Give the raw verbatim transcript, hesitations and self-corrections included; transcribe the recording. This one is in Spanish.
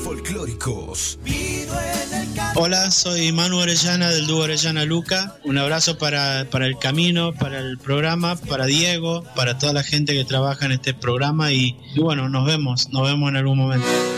folclóricos. Hola, soy Manu Orellana del dúo Orellana Luca. Un abrazo para, para el camino, para el programa, para Diego, para toda la gente que trabaja en este programa y, y bueno, nos vemos, nos vemos en algún momento.